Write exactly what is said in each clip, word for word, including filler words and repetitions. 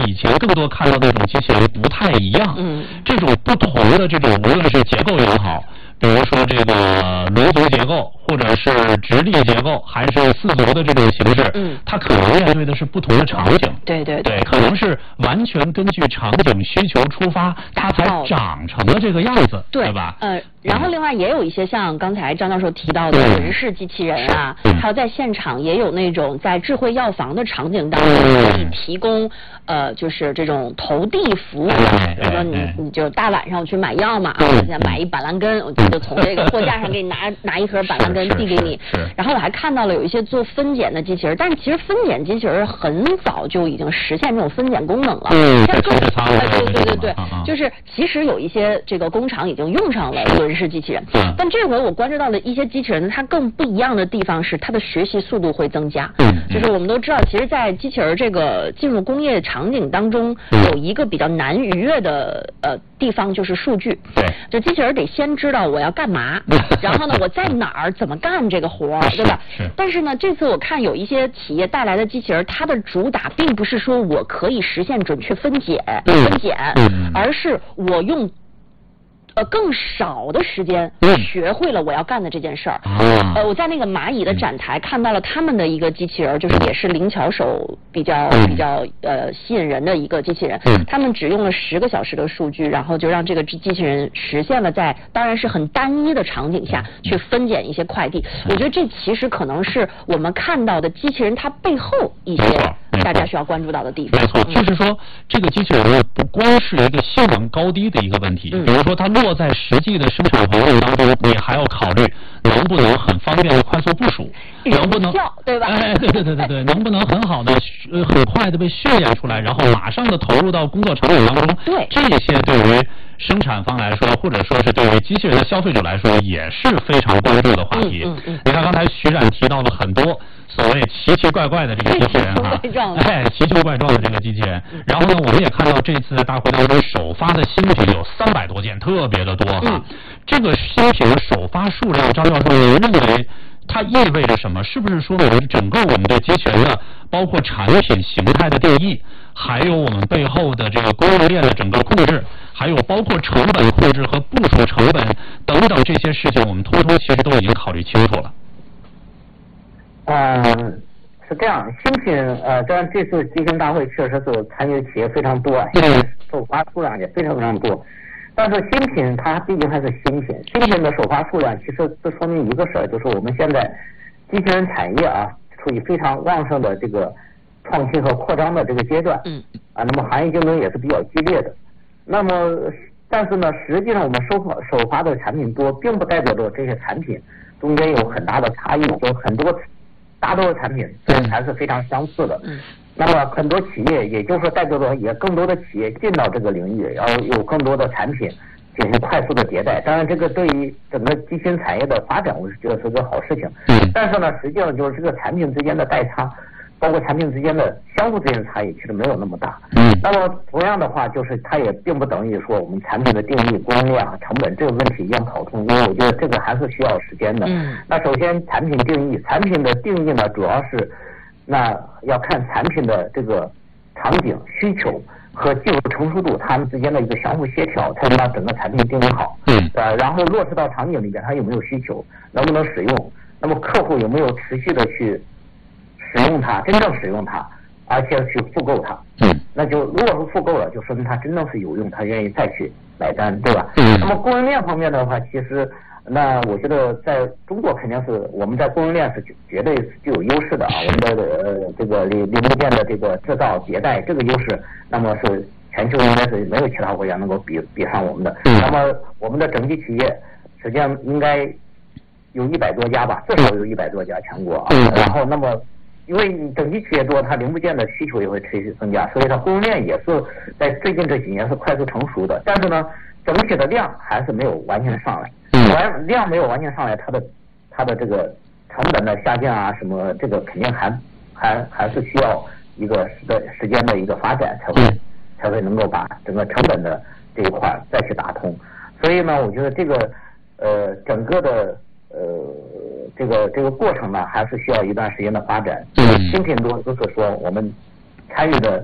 以前更多看到的那种机器人不太一样。 嗯， 这种不同的这种，无论是结构也好，比如说这个颅足结构，或者是直立结构，还是四足的这种形式， 嗯， 它可能面对的是不同的场景。 对对对，可能是完全根据场景需求出发，它才长成了这个样子， 对, 对吧？ 呃，然后另外也有一些像刚才张教授提到的人事机器人啊， 嗯、 还有在现场也有那种在智慧药房的场景当中可以提供呃，就是这种投递服务，比如说你你就大晚上去买药嘛，啊，我现在买一板蓝根，我就从这个货架上给你拿拿一盒板蓝根递给你。然后我还看到了有一些做分拣的机器人，但是其实分拣机器人很早就已经实现这种分拣功能了。 嗯， 像更哎， 对对对对，就是其实有一些这个工厂已经用上了轮式机器人， 嗯， 但这回我关注到的一些机器人，它更不一样的地方是它的学习速度会增加。 嗯， 就是我们都知道，其实，在机器人这个进入工业场景当中，有一个比较难逾越的呃地方就是数据。 对， 就机器人得先知道我要干嘛，然后呢，我在哪儿怎么干这个活儿，对吧？ 是。 但是呢，这次我看有一些企业带来的机器人，它的主打并不是说我可以实现准确分解、分拣，而是我用呃更少的时间学会了我要干的这件事儿。 嗯、 呃，我在那个蚂蚁的展台看到了他们的一个机器人，就是也是灵巧手比较比较呃吸引人的一个机器人。 嗯、 他们只用了十个小时的数据，然后就让这个机器人实现了在当然是很单一的场景下去分拣一些快递。我觉得这其实可能是我们看到的机器人它背后一些大家需要关注到的地方。 没错，就是说这个机器人不光是一个性能高低的一个问题， 嗯、 比如说它落在实际的生产环境当中，你还要考虑能不能很方便的快速部署，能不能对吧？ 哎，对对对对对，能不能很好的呃很快的被训练出来，然后马上的投入到工作场景当中？ 对， 这些对于生产方来说，或者说是对于机器人的消费者来说，也是非常关注的话题。 嗯嗯嗯、 你看刚才徐冉提到了很多所谓奇奇怪怪的这个机器人啊，哎，奇奇怪状的这个机器人。然后呢，我们也看到这次大会当中首发的新品有三百多件，特别的多哈。 嗯、 这个新品首发数量，张教授，您认为它意味着什么？是不是说我们整个我们的机器人的，包括产品形态的定义，还有我们背后的这个供应链的整个控制，还有包括成本控制和部署成本等等这些事情，我们通通其实都已经考虑清楚了。 嗯，是这样，新品呃，当然这次机器人大会确实是参与企业非常多，现在首发数量也非常非常多。但是新品它毕竟还是新品，新品的首发数量其实这说明一个事儿，就是我们现在机器人产业啊处于非常旺盛的这个创新和扩张的这个阶段。 嗯。 啊，那么行业竞争也是比较激烈的。那么，但是呢，实际上我们首发首发的产品多，并不代表着这些产品中间有很大的差异，有很多大多的产品还是非常相似的。 嗯。 那么很多企业，也就是说代表着也更多的企业进到这个领域，然后有更多的产品进行快速的迭代。当然，这个对于整个机器人产业的发展，我是觉得是个好事情。 嗯。 但是呢，实际上就是这个产品之间的代差，包括产品之间的相互之间的差异，其实没有那么大。 嗯。 那么同样的话，就是它也并不等于说我们产品的定义、供应链和成本这个问题一样跑通，因为我觉得这个还是需要时间的。 嗯。 那首先，产品定义，产品的定义呢，主要是那要看产品的这个场景需求和技术成熟度，它们之间的一个相互协调，才能把整个产品定义好。 嗯。 呃，然后落实到场景里边，它有没有需求，能不能使用？那么客户有没有持续的去使用它，真正使用它，而且去复购它？ 嗯。 那就如果是复购了，就说明它真正是有用，它愿意再去买单，对吧？ 嗯。 那么供应链方面的话，其实。那我觉得在中国肯定是我们在供应链是绝对具有优势的啊，我们的呃这个零零部件的这个制造迭代这个优势，那么是全球应该是没有其他国家能够比比上我们的。 嗯。 那么我们的整体企业实际上应该有一百多家吧，至少有一百多家全国啊。 嗯。 然后那么因为整体企业多，它零部件的需求也会持续增加，所以它供应链也是在最近这几年是快速成熟的，但是呢，整体的量还是没有完全上来。完量没有完全上来，它的它的这个成本的下降啊，什么这个肯定还还还是需要一个时的时间的一个发展，才会才会能够把整个成本的这一块再去打通。所以呢，我觉得这个呃整个的呃这个这个过程呢，还是需要一段时间的发展。 嗯。 新品多就是说我们参与的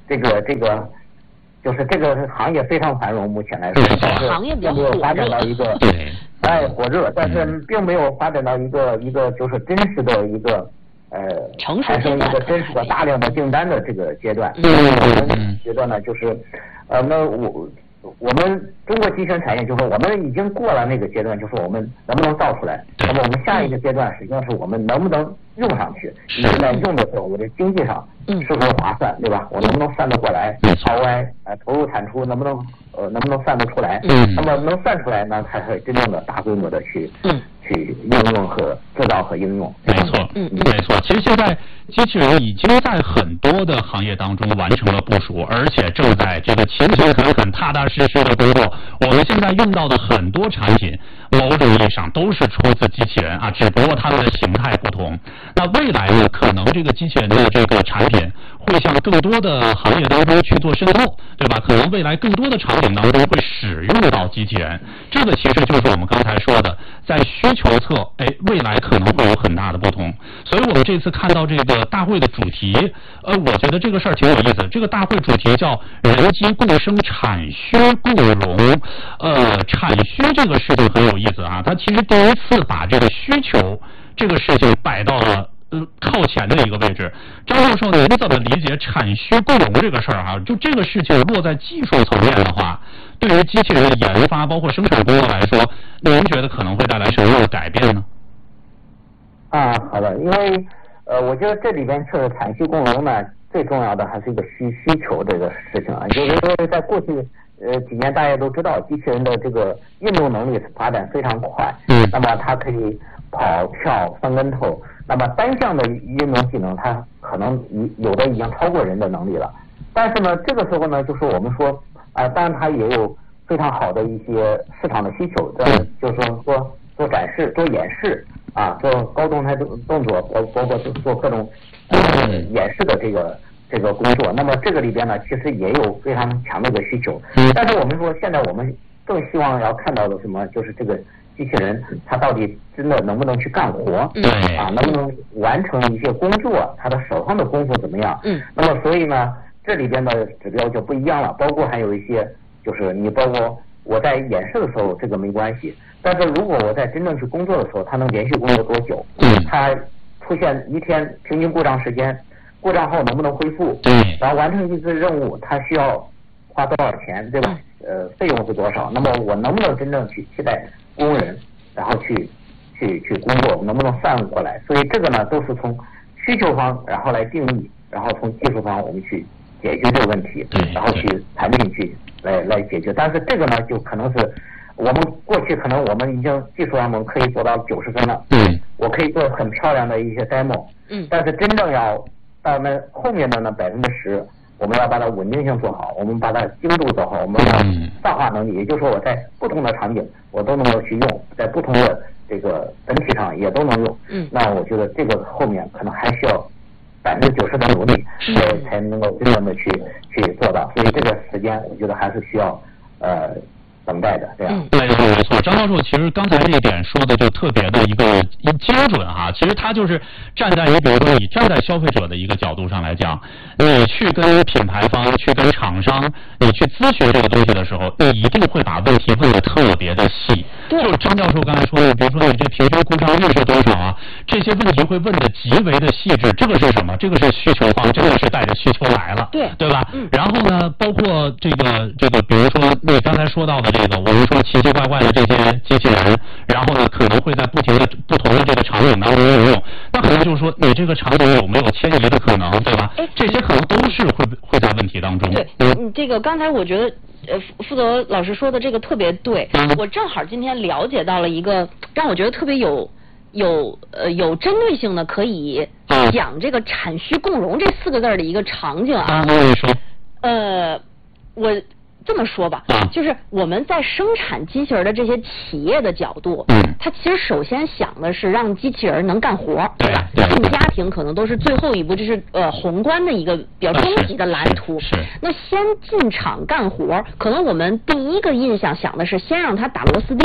这个这个，就是这个行业非常繁荣，目前来说，但是行业比较没有发展到一个对， 哎火热，但是并没有发展到一个一个就是真实的一个呃产生一个真实的大量的订单的这个阶段。 嗯我们觉得呢，就是呃那我。我们中国机器人产业就是我们已经过了那个阶段，就是我们能不能造出来。那么我们下一个阶段实际上是我们能不能用上去。你在用的时候，我的经济上是不是划算，对吧？我能不能算得过来 ？R O I 呃投入产出能不能呃能不能算得出来？ 嗯。 那么能算出来呢，才会真正的大规模的去嗯去应用和制造和应用。 没错，嗯没错。其实现在机器人已经在很多的行业当中完成了部署，而且正在这个勤勤恳恳、踏踏实实的工作。我们现在用到的很多产品，某种意义上都是出自机器人啊，只不过它们的形态不同。那未来呢，可能这个机器人的这个产品会向更多的行业当中去做渗透，对吧？可能未来更多的场景当中会使用到机器人。这个其实就是我们刚才说的，在需求侧，哎，未来可能会有很大的不同。所以我们这次看到这个大会的主题，呃，我觉得这个事儿挺有意思。这个大会主题叫“人机共生，产需共融”。呃，产需这个事情很有意思啊，它其实第一次把这个需求这个事情摆到了呃靠前的一个位置。张教授，您怎么理解产需共融这个事儿哈？就这个事情落在技术层面的话，对于机器人的研发包括生产工作来说，您觉得可能会带来什么样的改变呢？ 啊，好的，因为呃，我觉得这里边是产需共融呢，最重要的还是一个需需求这个事情啊，就是说在过去呃几年大家都知道，机器人的这个运动能力发展非常快，嗯，那么它可以跑、跳、翻跟头，那么单项的运动技能它可能有的已经超过人的能力了，但是呢，这个时候呢，就是我们说啊、呃，当然它也有非常好的一些市场的需求，这就是说做做展示、做演示。啊，做高动态动动作，包包括做各种呃演示的这个这个工作。那么这个里边呢，其实也有非常强的一个需求。但是我们说，现在我们更希望要看到的什么，就是这个机器人它到底真的能不能去干活？ 对啊，能不能完成一些工作？它的手上的功夫怎么样？嗯。那么所以呢，这里边的指标就不一样了，包括还有一些，就是你包括我在演示的时候，这个没关系。但是如果我在真正去工作的时候，它能连续工作多久？嗯，它出现一天平均故障时间，故障后能不能恢复？ 对， 然后完成一次任务，它需要花多少钱，对吧？呃，费用是多少？那么我能不能真正去替代工人，然后去去去工作，能不能算过来？所以这个呢，都是从需求方然后来定义，然后从技术方我们去解决这个问题，然后去产品去来来解决。但是这个呢，就可能是。我们过去可能我们已经技术上面可以做到九十分了，嗯，我可以做很漂亮的一些 demo， 嗯，但是真正要到那后面的那百分之十，我们要把它稳定性做好，我们把它精度做好，我们要泛化能力，也就是说我在不同的场景我都能够去用，在不同的这个整体上也都能用，嗯，那我觉得这个后面可能还需要百分之九十的努力，才才能够真正的去去做到，所以这个时间我觉得还是需要呃。等待的，这样。 对对没错，张教授其实刚才这一点说的就特别的一个精准哈，其实他就是站在你比如说你站在消费者的一个角度上来讲，你去跟品牌方、去跟厂商，你去咨询这个东西的时候，你一定会把问题问得特别的细。就是张教授刚才说的，比如说你这平均故障率是多少啊？这些问题会问得极为的细致。这个是什么？这个是需求方真的是带着需求来了，对对吧？嗯。然后呢，包括这个这个，比如说你刚才说到的这个，我们说奇奇怪怪的这些机器人，然后呢可能会在不停的不同的这个场景当中应用，那可能就是说你这个场景有没有迁移的可能，对吧？哎，这些可能都是会会在问题当中。 对，嗯，这个刚才我觉得。呃，负责老师说的这个特别对，我正好今天了解到了一个让我觉得特别有有呃有针对性的可以讲这个产需共融这四个字的一个场景啊。 我说， 呃，我这么说吧，就是我们在生产机器人的这些企业的角度，嗯，它其实首先想的是让机器人能干活，对吧？进家庭可能都是最后一步，这是呃宏观的一个比较终极的蓝图。 是。 那先进厂干活，可能我们第一个印象想的是先让他打螺丝钉。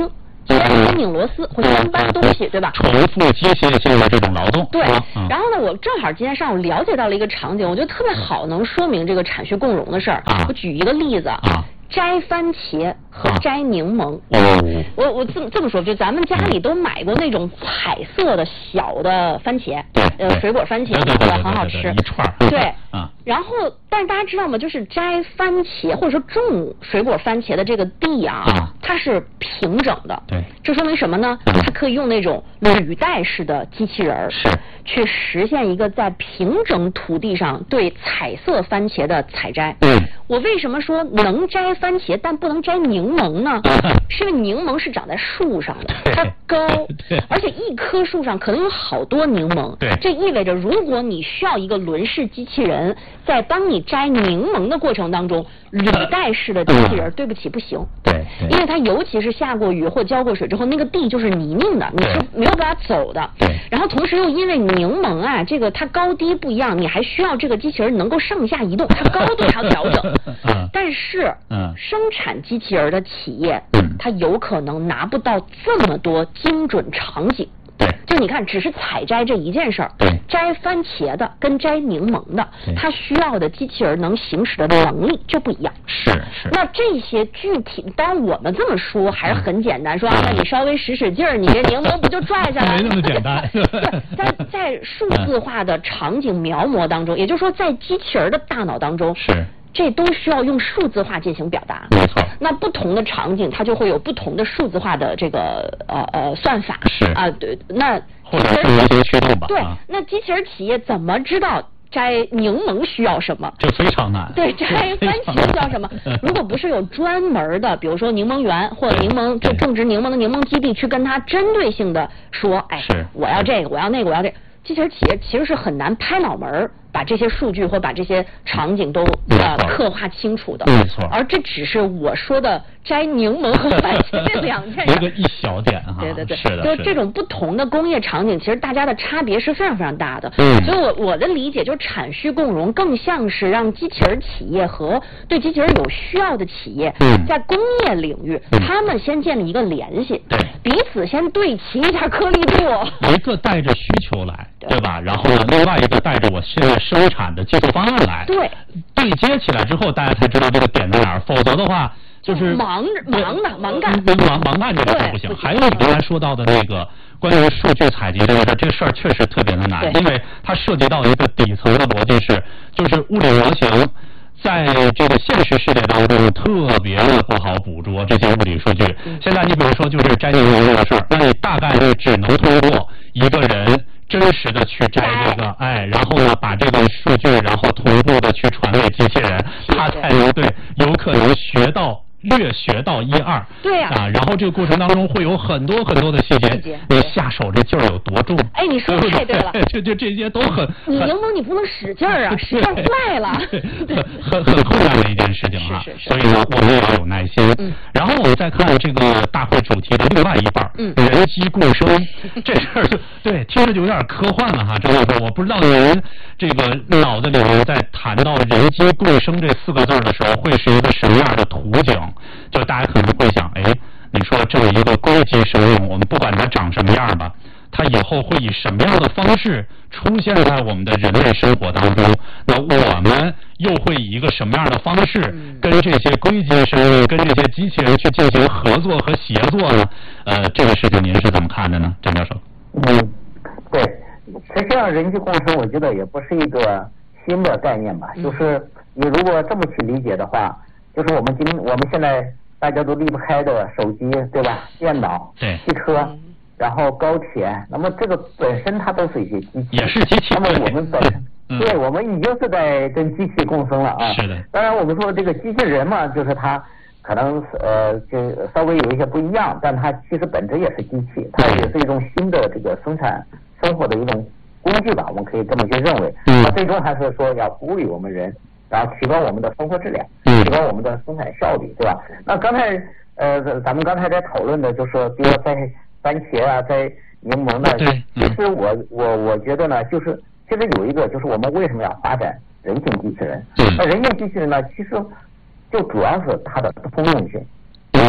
就像拧螺丝或先搬东西，对吧？ 重复机械性的这种劳动。 对。 嗯、 然后呢，我正好今天上午了解到了一个场景，我觉得特别好，能说明这个产学共融的事儿。 啊、 我举一个例子。 啊。 摘番茄和摘柠檬， 哦， 我我这么这么说，就咱们家里都买过那种彩色的小的番茄，呃，水果番茄， 对对对， 很好吃， 一串对， 啊。 然后，但是大家知道吗？就是摘番茄或者说种水果番茄的这个地啊， 啊它是平整的， 对， 这说明什么呢？ 嗯、 它可以用那种履带式的机器人是去实现一个在平整土地上对彩色番茄的采摘。 嗯， 我为什么说能摘番茄但不能摘柠檬呢？是因为柠檬是长在树上的，它高，而且一棵树上可能有好多柠檬。 对， 这意味着如果你需要一个轮式机器人在帮你摘柠檬的过程当中，履带式的机器人，对不起，不行。 对， 因为它尤其是下过雨或浇过水之后，那个地就是泥泞的，你是没有办法走的。 对。 然后同时又因为柠檬啊，这个它高低不一样，你还需要这个机器人能够上下移动，它高度还要调整。 嗯。 但是， 嗯， 生产机器人的企业， 嗯， 它有可能拿不到这么多精准场景。 对， 就你看，只是采摘这一件事儿， 对， 摘番茄的跟摘柠檬的，它需要的机器人能行使的能力就不一样。 是是。 那这些具体，当然我们这么说还是很简单，说啊，那你稍微使使劲儿，你这柠檬不就拽下来了？ 没那么简单。 对，在在数字化的场景描摹当中，也就是说，在机器人的大脑当中， 是。 这都需要用数字化进行表达。 没错。 那不同的场景，它就会有不同的数字化的这个呃呃算法。 是啊， 对，那或者是一些驱动吧。 对，那机器人企业怎么知道摘柠檬需要什么？ 这非常难。 对，摘番茄需要什么？如果不是有专门的，比如说柠檬园或者柠檬就种植柠檬的柠檬基地，去跟它针对性的说，哎，我要这个，我要那个，我要这个。机器人企业其实是很难拍脑门把这些数据或把这些场景都呃刻画清楚的。 没错。 而这只是我说的摘柠檬和番茄这两件事。 一个一小点哈。 对对对。 是的。 就是这种不同的工业场景，其实大家的差别是非常非常大的。 嗯。 所以我我的理解就是产需共融，更像是让机器人企业和对机器人有需要的企业， 嗯， 在工业领域， 嗯， 他们先建立一个联系， 对， 彼此先对齐一下颗粒度。 一个带着需求来。对吧？然后呢，另外一个带着我现在生产的技术方案来， 对， 对接起来之后，大家才知道这个点在哪儿。否则的话，就是忙忙的忙干， 忙忙干这个事不行。还有你刚才说到的那个关于数据采集这个事，这个事儿确实特别的难，因为它涉及到一个底层的逻辑是，就是物理模型在这个现实世界当中特别的不好捕捉这些物理数据。现在你比如说就是摘柠檬这个事儿，那你大概率只能通过一个人真实的去摘这个，哎，然后呢把这个数据然后同步的去传给机器人，他才能对有可能学到略学到一二。 对呀、 啊，啊，然后这个过程当中会有很多很多的细节，你下手这劲儿有多重？ 哎，你说太对了， 就就这些都很。 你柠檬你不能使劲儿啊，使劲坏了。 很很困难的一件事情啊， 是是是所以呢，我们也要有耐心。 嗯。 然后我们再看这个大会主题的另外一半， 嗯， 人机共生这事儿，对，听着就有点科幻了哈。周教授，我不知道您这个脑子里面在谈到人机共生这四个字的时候，会是一个什么样的图景？就大家可能会想，哎，你说这么一个硅基生命，我们不管它长什么样吧，它以后会以什么样的方式出现在我们的人类生活当中？那我们又会以一个什么样的方式跟这些硅基生命、跟这些机器人去进行合作和协作呢？呃，这个事情您是怎么看的呢，张教授？ 嗯，对，实际上人机共生，我觉得也不是一个新的概念吧。就是你如果这么去理解的话，就是我们今我们现在大家都离不开的手机，对吧？电脑、 对， 汽车。然后高铁，那么这个本身它都是一些机器， 也是机器。 那么我们本身， 嗯、 对，我们已经是在跟机器共生了啊。 是的。 当然，我们说这个机器人嘛，就是它可能呃就稍微有一些不一样，但它其实本质也是机器，它也是一种新的这个生产生活的一种工具吧，我们可以这么去认为。 嗯。 那最终还是说要服务于我们人，然后提高我们的生活质量， 嗯， 提高我们的生产效率，对吧？那刚才呃咱们刚才在讨论的就是说，比如说在番茄啊，在柠檬呢，其实我我我觉得呢，就是其实有一个就是我们为什么要发展人性机器人？那人性机器人呢，其实就主要是它的通用性。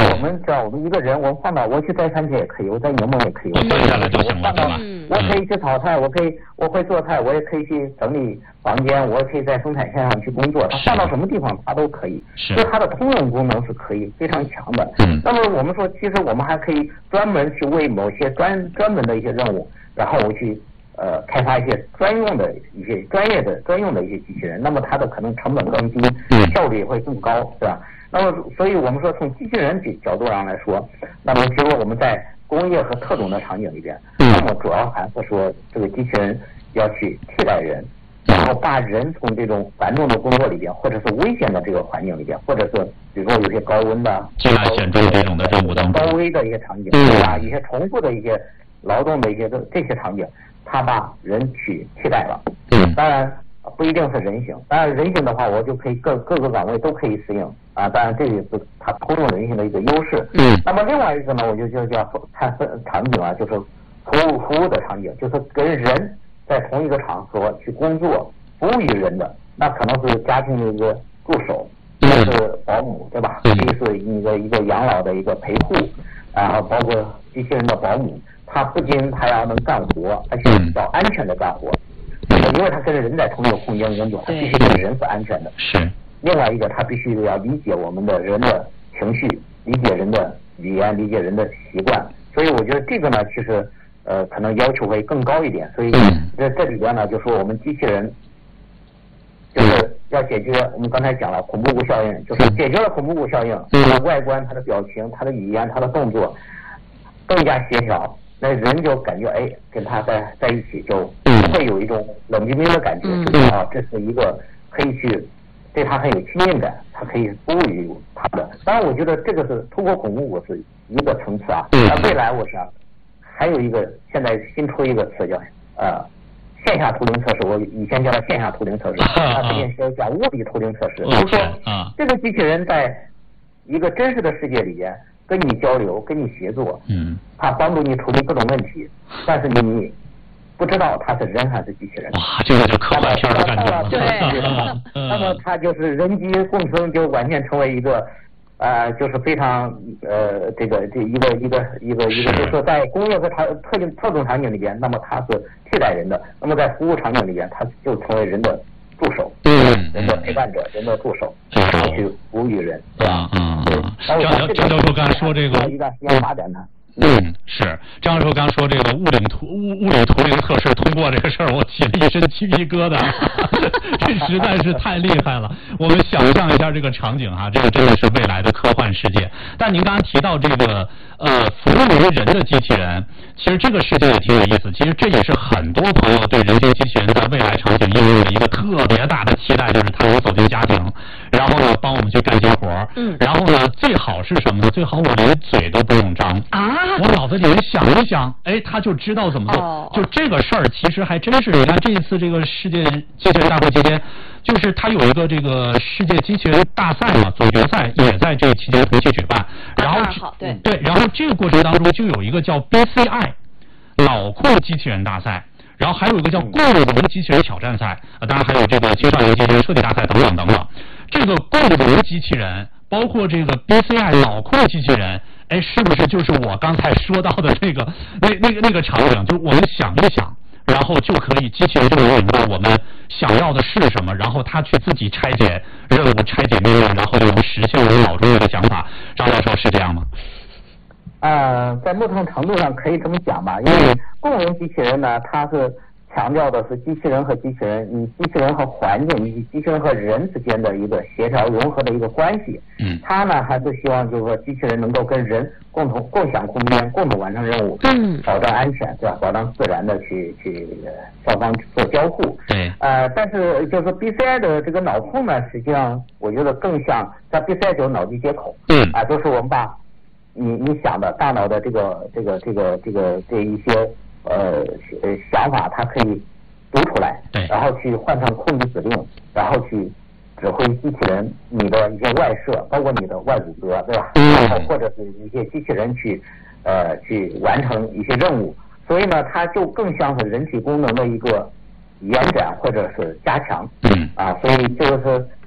我们只要我们一个人，我放到我去摘番茄也可以，我摘柠檬也可以， 我放下来就行了，对吧？ 我可以去炒菜，我可以我会做菜，我也可以去整理房间，我也可以在生产线上去工作，它放到什么地方它都可以，所以它的通用功能是可以非常强的。 嗯。 那么我们说，其实我们还可以专门去为某些专专门的一些任务，然后我去呃开发一些专用的一些专业的专用的一些机器人，那么它的可能成本更低，效率也会更高，是吧？那么所以我们说从机器人角度上来说，那么结果我们在工业和特种的场景里边，那么主要还是说这个机器人要去替代人，然后把人从这种繁重的工作里边，或者是危险的这个环境里边，或者是比如说有些高温的、 艰难险重这种的任务当中， 高危的一些场景，对吧？一些重复的一些劳动的一些这这些场景，他把人去替代了。 嗯， 当然不一定是人形，当然人形的话，我就可以各各个岗位都可以适应啊。当然这也是它通用人性的一个优势。 嗯， 那么另外一个呢，我就就叫看场景啊，就是服务服务的场景，就是跟人在同一个场合去工作，服务于人的，那可能是家庭的一个助手，或者是保姆，对吧？可以是一个一个养老的一个陪护，然后包括机器人的保姆，他不仅他要能干活，而且要安全的干活。因为他跟人在同一个空间工作，他必须对人是安全的。 是。 另外一个，他必须要理解我们的人的情绪，理解人的语言，理解人的习惯。所以我觉得这个呢，其实呃可能要求会更高一点。所以这这里边呢，就说我们机器人就是要解决我们刚才讲了恐怖谷效应，就是解决了恐怖谷效应，它的外观、它的表情、它的语言、它的动作更加协调。那人就感觉哎，跟他在在一起就会有一种冷冰冰的感觉， 嗯、 就是啊，这是一个可以去对他很有亲近感，他可以服务于他的。当然，我觉得这个是通过恐怖谷是一个层次啊。那未来我想还有一个，现在新出一个词叫呃线下图灵测试，我以前叫它线下图灵测试，它最近是叫物理图灵测试，就是说这个机器人在一个真实的世界里边。跟你交流，跟你协作， 嗯， 他帮助你处理各种问题，但是你不知道他是人还是机器人。 哇，这个就科幻片的感觉了。 对，那么他就是人机共生，就完全成为一个，呃，就是非常呃，这个这一个一个一个一个，就是说在工业和特特定特种场景里边，那么它是替代人的；那么在服务场景里边，它就成为人的助手， 嗯， 人的陪伴者，人的助手，然后去服务于人，对吧？ 嗯嗯。张张教授刚才说这个， 一段时间发展呢。 嗯，是张教授刚说这个物理图物物理图灵测试通过这个事儿，我起了一身鸡皮疙瘩，这实在是太厉害了。我们想象一下这个场景哈，这个真的是未来的科幻世界。但您刚刚提到这个呃服务于人的机器人，其实这个世界也挺有意思。其实这也是很多朋友对人形机器人在未来场景应用的一个特别大的期待，就是它能走进家庭，然后呢帮我们去干些活儿，嗯，然后呢最好是什么呢？最好我连嘴都不用张啊。我脑子里面想一想，哎，他就知道怎么做。哦、就这个事儿，其实还真是。你看这一次这个世界机器人大会期间，就是他有一个这个世界机器人大赛嘛，总决赛也在这期间同期举办。然后对对，然后这个过程当中就有一个叫 B C I 脑控机器人大赛。然后还有一个叫共融机器人挑战赛，呃，当然还有这个青少年机器人设计大赛等等等等。这个共融机器人，包括这个 B C I 脑控机器人，哎，是不是就是我刚才说到的那个那那个那个场景？就是我们想一想，然后就可以机器人就能明白我们想要的是什么，然后他去自己拆解任务、拆解命令，然后就能实现我们脑中的想法。张教授是这样吗？ 呃，在某种程度上可以这么讲吧，因为共融机器人呢，它是强调的是机器人和机器人，以机器人和环境以及机器人和人之间的一个协调融合的一个关系。嗯，它呢还是希望就是说机器人能够跟人共同共享空间，共同完成任务，嗯，保障安全，对吧？保障自然的去去双方做交互。 对。 呃，但是就是 B C I 的这个脑控呢，实际上我觉得更像在 B C I 就是脑机接口。嗯。啊，就是我们把你你想的大脑的这个这个这个这个这一些呃呃想法，它可以读出来，对，然后去换成控制指令，然后去指挥机器人你的一些外设，包括你的外组织，对吧？然后或者是一些机器人去呃去完成一些任务，所以呢，它就更像是人体功能的一个延展或者是加强。嗯。啊，所以就是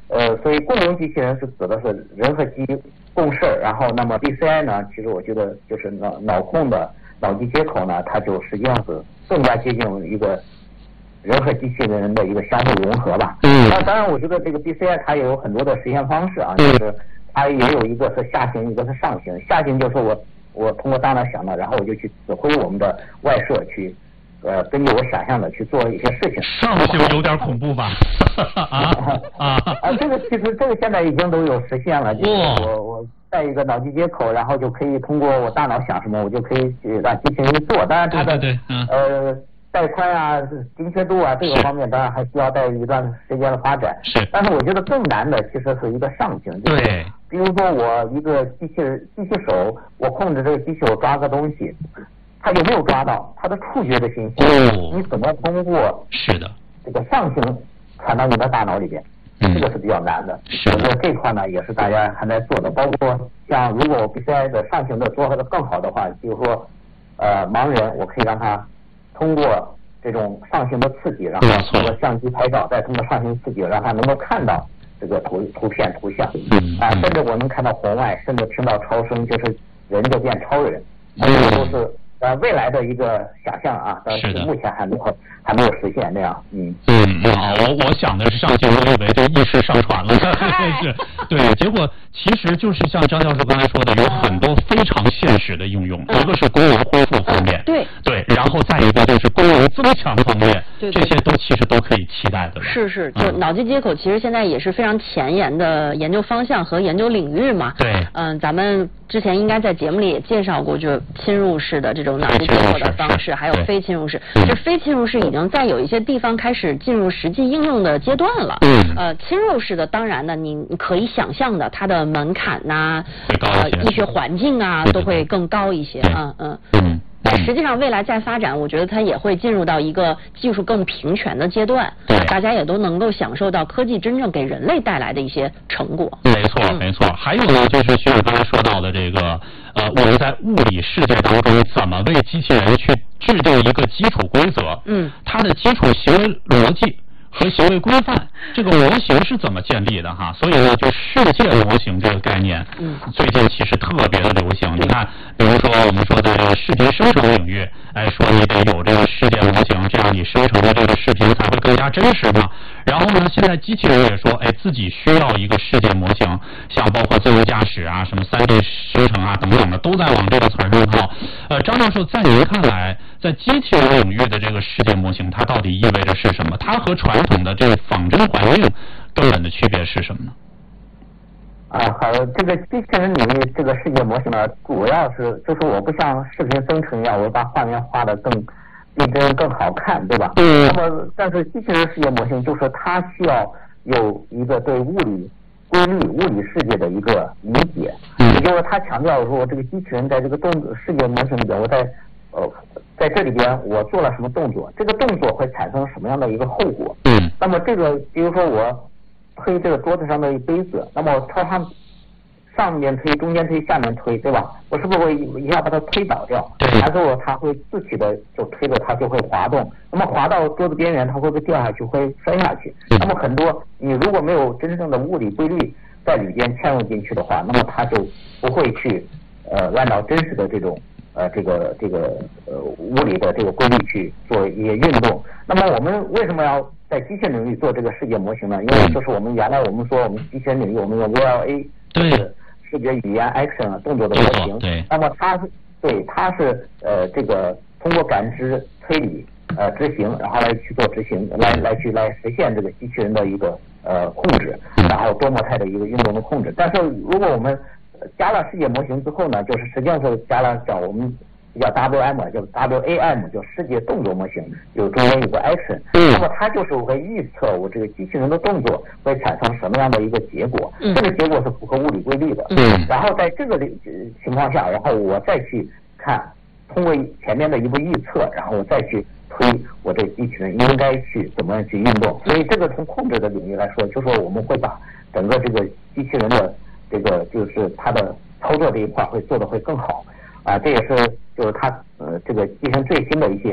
呃，所以共融机器人是指的是人和机共事，然后那么 B C I 呢，其实我觉得就是脑脑控的脑机接口呢，它就实际上是更加接近一个人和机器人的一个相互融合吧。嗯。那当然，我觉得这个 B C I 它也有很多的实现方式啊，就是它也有一个是下行，一个是上行。下行就是我我通过大脑想的，然后我就去指挥我们的外设去。呃，根据我想象的去做一些事情。 上行有点恐怖吧？啊啊啊！这个其实这个现在已经都有实现了。就是我我带一个脑机接口，然后就可以通过我大脑想什么，我就可以让机器人去做。当然它的对对对、嗯、 呃带宽啊、精确度啊这个方面，当然还需要带一段时间的发展。 是。 但是我觉得更难的其实是一个上行。就是、 对。 比如说我一个机器人机器手，我控制这个机器手抓个东西。它有没有抓到它的触觉的信息？ 哦， 你怎么通过是的这个上行传到你的大脑里边？嗯，这个是比较难的。 是的， 我觉得这块呢也是大家还在做的，包括像如果 B C I 的上行的做得更好的话，比如说呃盲人，我可以让他通过这种上行的刺激，然后通过相机拍照，再通过上行刺激，让他能够看到这个图图片图像。嗯啊，甚至我能看到红外，甚至听到超声，就是人就变超人，这个都是。呃，未来的一个想象啊，但是目前还没有还没有实现那样，嗯嗯啊，我我想的是上行，我以为这意识上传了，是，对，结果其实就是像张教授刚才说的，有很多非常现实的应用，一个是功能恢复方面， 对对，然后再一个就是功能增强方面，这些都其实都可以期待的。 是是，就脑机接口其实现在也是非常前沿的研究方向和研究领域嘛。 对， 嗯，咱们之前应该在节目里也介绍过，就是侵入式的这种脑机接口的方式，还有非侵入式。这非侵入式已经在有一些地方开始进入实际应用的阶段了。 嗯。 呃，侵入式的当然呢，你你可以想象的，它的门槛呐、呃，医学环境啊，都会更高一些。嗯嗯。嗯。但实际上，未来再发展，我觉得它也会进入到一个技术更平权的阶段，大家也都能够享受到科技真正给人类带来的一些成果。 没错，没错。还有呢，就是徐总刚才说到的这个，呃，我们在物理世界当中怎么为机器人去制定一个基础规则？嗯，它的基础行为逻辑和行为规范，这个模型是怎么建立的哈？所以呢，就世界模型这个概念，嗯，最近其实特别的流行。你看，比如说我们说的这个视频生成领域，哎，说你得有这个世界模型，这样你生成的这个视频才会更加真实嘛。然后呢，现在机器人也说，哎，自己需要一个世界模型，像包括自动驾驶啊、什么三 D 生成啊等等的，都在往这个词儿上靠。呃，张教授，在您看来，在机器人领域的这个世界模型，它到底意味着是什么？它和传统的这个仿真环境根本的区别是什么呢？ 啊，好，这个机器人领域这个世界模型呢，主要是就是我不像视频生成一样，我把画面画得更逼真、更好看，对吧？嗯。那么，但是机器人世界模型就是它需要有一个对物理规律、物理世界的一个理解，嗯，也就是他强调说，这个机器人在这个动世界模型里边，我在呃在这里边我做了什么动作，这个动作会产生什么样的一个后果？嗯。那么这个，比如说我推这个桌子上的一杯子，那么朝它上面推、中间推、下面推，对吧？我是不是会一下把它推倒掉？还是我它会自己的就推着它就会滑动？那么滑到桌子边缘，它会不会掉下去？会摔下去？那么很多你如果没有真正的物理规律在里边嵌入进去的话，那么它就不会去呃按照真实的这种呃这个这个呃物理的这个规律去做一些运动。那么我们为什么要在机器人领域做这个世界模型呢？因为就是我们原来我们说我们机器人领域我们用 V L A 对视觉语言 action 啊动作的模型，对，那么它是对它是呃这个通过感知推理呃执行，然后来去做执行，来来去来实现这个机器人的一个呃控制，然后多模态的一个运动的控制。但是如果我们加了世界模型之后呢，就是实际上是加了叫我们叫 W M， 叫 W A M， 叫世界动作模型，有中间有个 action， 那么它就是会预测我这个机器人的动作会产生什么样的一个结果，嗯、这个结果是符合物理规律的。嗯，然后在这个情况下，然后我再去看，通过前面的一个预测，然后我再去推我这机器人应该去怎么样去运动。所以这个从控制的领域来说，就说我们会把整个这个机器人的这个就是它的操作这一块会做得会更好。啊，这也是就是它呃这个机器人最新的一些一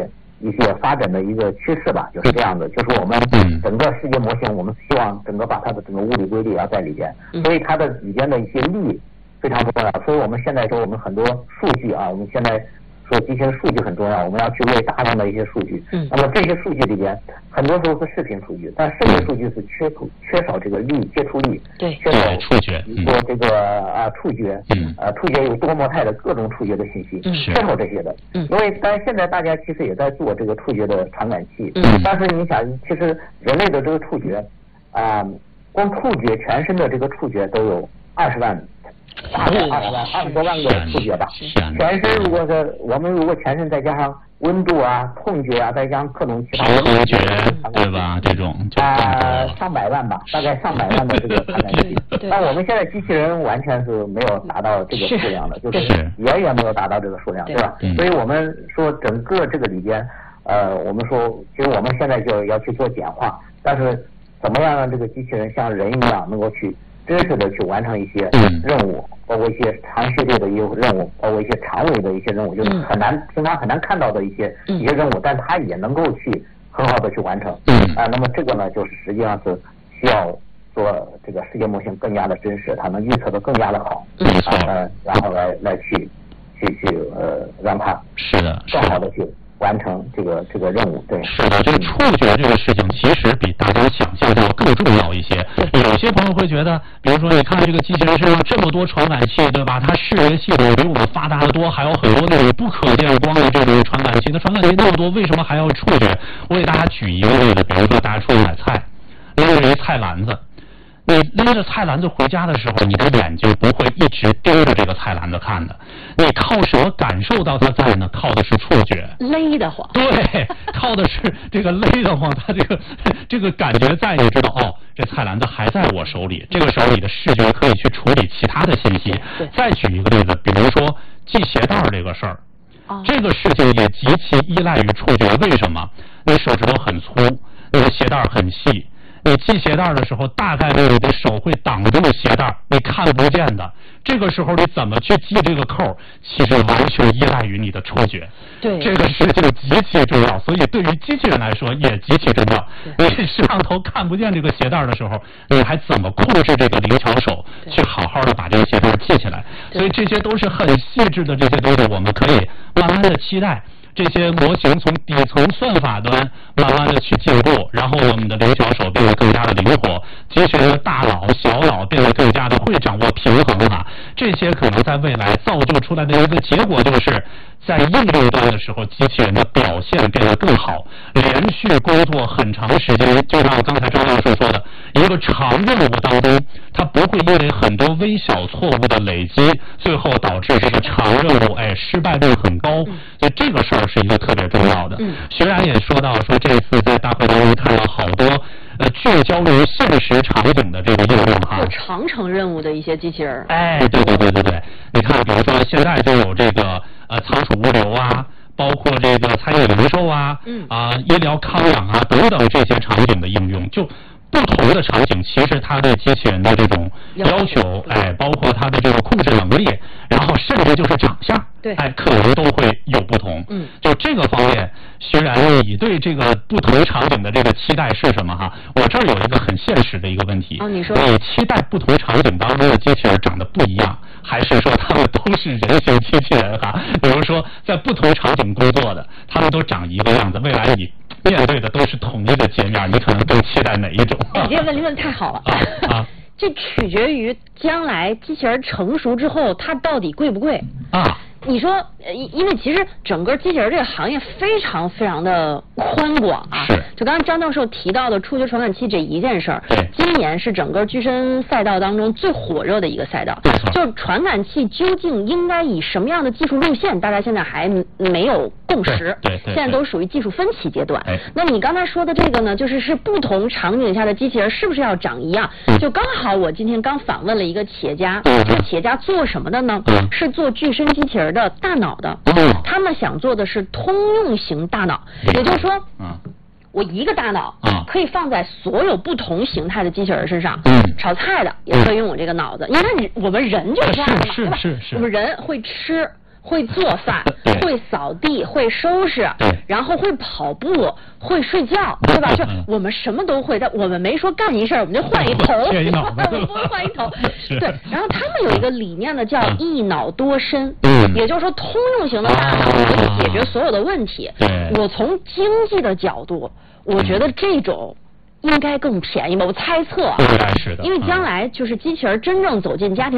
一些发展的一个趋势吧，就是这样的。就是我们整个世界模型，我们希望整个把它的整个物理规律要在里边，所以它的里边的一些力非常重要。所以我们现在说我们很多数据啊，我们现在说机器人数据很重要，我们要去喂大量的一些数据。嗯。那么这些数据里边，很多时候是视频数据，但视频数据是缺缺少这个力接触力， 对， 缺少触觉， 说这个啊触觉，嗯，呃触觉有多模态的各种触觉的信息， 嗯， 缺少这些的。嗯。因为但现在大家其实也在做这个触觉的传感器，嗯，但是你想，其实人类的这个触觉，啊、呃，光触觉全身的这个触觉都有二十万。大概二十万、二十多万个触觉吧。全身如果是我们如果全身再加上温度啊、痛觉啊，再加上各种其他的觉，对吧？这种啊、呃，上百万吧，大概上百万的这个传感器。但我们现在机器人完全是没有达到这个数量的，就是远远没有达到这个数量，对吧？所以我们说整个这个里边，呃，我们说其实我们现在就要去做简化，但是怎么样让这个机器人像人一样能够去真实的去完成一些任务，包括一些长序列的一些任务，包括一些长尾的一些任务，就是很难平常很难看到的一些一些任务，但它也能够去很好的去完成。啊，那么这个呢，就是实际上是需要做这个世界模型更加的真实，它能预测的更加的好，啊，然后来来去去去呃让它是的更好的去完成这个这个任务。对， 是的，这个触觉这个事情其实比大家想象的要更重要一些。有些朋友会觉得，比如说你看这个机器人身上这么多传感器，对吧？它视觉系统比我们发达的多，还有很多那种不可见光的这种传感器。那传感器那么多，为什么还要触觉？我给大家举一个例子，比如说大家出去买菜，拎着一菜篮子。你拎着菜篮子回家的时候，你的眼睛不会一直盯着这个菜篮子看的，你靠什么感受到它在呢？靠的是触觉， 勒得慌。 对，靠的是这个勒得慌，它这个这个感觉在，你知道哦，这菜篮子还在我手里，这个时候你的视觉可以去处理其他的信息。再举一个例子，比如说系鞋带这个事儿，哦，这个事情也极其依赖于触觉。为什么？你手指头很粗，你的鞋带很细。你系鞋带的时候，大概率你的手会挡住鞋带，你看不见的。这个时候你怎么去系这个扣，其实完全依赖于你的触觉。 对， 这个事情极其重要，所以对于机器人来说也极其重要。你摄像头看不见这个鞋带的时候，你还怎么控制这个灵巧手去好好的把这个鞋带系起来？所以这些都是很细致的这些东西，我们可以慢慢的期待。这些模型从底层算法端慢慢的去进步，然后我们的灵巧手变得更加的灵活，机器人的大脑、小脑变得更加的会掌握平衡啊。这些可能在未来造就出来的一个结果，就是在应用端的时候，机器人的表现变得更好，连续工作很长时间，就像刚才张教授说的，一个长任务当中，它不会因为很多微小错误的累积，最后导致这个长任务哎失败率很高，所以这个事儿是一个特别重要的。徐然也说到说，这次在大会当中看到好多呃聚焦于现实场景的这个应用哈， 有长程任务的一些机器人。 哎，对对对对对，你看，比如说现在就有这个呃仓储物流啊，包括这个餐饮零售啊，嗯啊、呃、医疗康养啊等等这些场景的应用，就不同的场景，其实它对机器人的这种要求，哎，包括它的这个控制能力，然后甚至就是长相， 对， 哎，可能都会有不同。嗯，就这个方面，徐然你对这个不同场景的这个期待是什么哈？我这儿有一个很现实的一个问题。 哦，你说。 你期待不同场景当中的机器人长得不一样，还是说他们都是人形机器人哈？比如说在不同场景工作的，他们都长一个样子，未来你面对的都是统一的界面，你可能更期待哪一种？ 你这个问题问得太好了啊啊！ 这取决于将来机器人成熟之后，它到底贵不贵啊？你说，因为其实整个机器人这个行业非常非常的宽广啊。 是。 就刚刚张教授提到的触觉传感器这一件事儿，对，今年是整个具身赛道当中最火热的一个赛道。 对。 就传感器究竟应该以什么样的技术路线，大家现在还没有共识。 对 对, 对。 现在都属于技术分歧阶段。哎。那你刚才说的这个呢，就是是不同场景下的机器人是不是要长一样？嗯、就刚好我今天刚访问了一个企业家，嗯、这个企业家做什么的呢？嗯、是做具身机器人的大脑的。嗯、他们想做的是通用型大脑，也就是说，嗯、我一个大脑可以放在所有不同形态的机器人身上。嗯、炒菜的也可以用我这个脑子，因为我们人就是这样的嘛，对吧？ 是是是。 我们人会吃。 会做饭，会扫地，会收拾，然后会跑步，会睡觉，对吧？就我们什么都会，但我们没说干一事儿我们就换一头，我们不会换一头。对，然后他们有一个理念呢，叫一脑多身，也就是说通用型的大脑可以解决所有的问题。我从经济的角度，我觉得这种应该更便宜吧，我猜测啊， 应该是的， 因为将来就是机器人真正走进家庭。